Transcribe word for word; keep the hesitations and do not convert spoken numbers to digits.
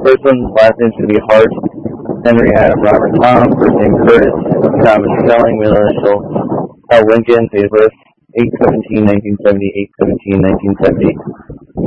First one, last name's going to be Hart. Henry Adam Robert Tom. First name Curtis Thomas Stelling. Middle initial L. Lincoln. Date of birth eight seventeen nineteen seventy, eight seventeen nineteen seventy.